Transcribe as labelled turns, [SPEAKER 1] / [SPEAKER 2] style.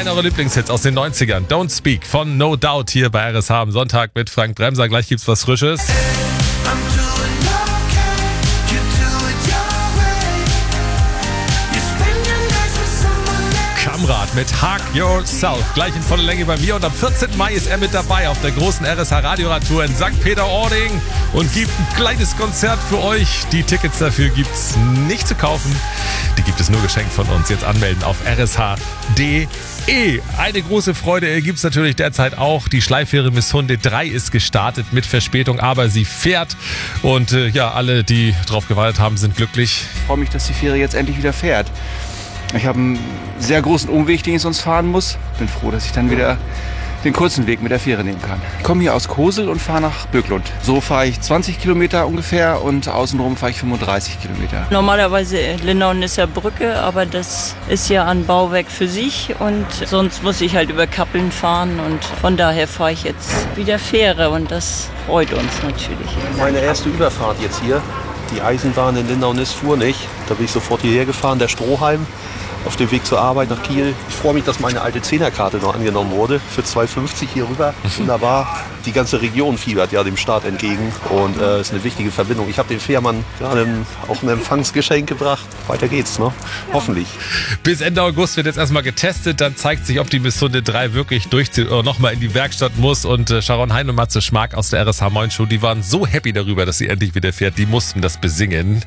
[SPEAKER 1] Einer eurer Lieblingshits aus den 90ern. Don't Speak von No Doubt hier bei RSH am Sonntag mit Frank Bremser. Gleich gibt's was Frisches. Kamrat mit Hug Yourself. Gleich in voller Länge bei mir. Und am 14. Mai ist er mit dabei auf der großen RSH Radioradtour in St. Peter-Ording und gibt ein kleines Konzert für euch. Die Tickets dafür gibt's nicht zu kaufen. Die gibt es nur geschenkt von uns. Jetzt anmelden auf rsh.de. Eine große Freude gibt's natürlich derzeit auch. Die Schleifähre Miss Hunde 3 ist gestartet mit Verspätung, aber sie fährt. Und alle, die drauf gewartet haben, sind glücklich.
[SPEAKER 2] Ich freue mich, dass die Fähre jetzt endlich wieder fährt. Ich habe einen sehr großen Umweg, den ich sonst fahren muss. Bin froh, dass ich dann wieder den kurzen Weg mit der Fähre nehmen kann. Ich komme hier aus Kosel und fahre nach Böklund. So fahre ich 20 Kilometer ungefähr und außenrum fahre ich 35 Kilometer.
[SPEAKER 3] Normalerweise Linnaun-Nisser-Brücke, aber das ist ja ein Bauwerk für sich und sonst muss ich halt über Kappeln fahren und von daher fahre ich jetzt wieder Fähre und das freut uns natürlich.
[SPEAKER 4] Meine erste Überfahrt jetzt hier. Die Eisenbahn in Linnaun-Niss fuhr nicht. Da bin ich sofort hierher gefahren, der Strohhalm. Auf dem Weg zur Arbeit nach Kiel. Ich freue mich, dass meine alte Zehnerkarte noch angenommen wurde. Für 2,50 hier rüber. Wunderbar. Die ganze Region fiebert ja dem Start entgegen. Und ist eine wichtige Verbindung. Ich habe den Fährmann gerade auch ein Empfangsgeschenk gebracht. Weiter geht's, ne? Hoffentlich.
[SPEAKER 1] Bis Ende August wird jetzt erstmal getestet. Dann zeigt sich, ob die Miss Hunde 3 wirklich durchzieht oder nochmal in die Werkstatt muss. Und Sharon Hein und Matze Schmark aus der RSH Moin Show, die waren so happy darüber, dass sie endlich wieder fährt. Die mussten das besingen.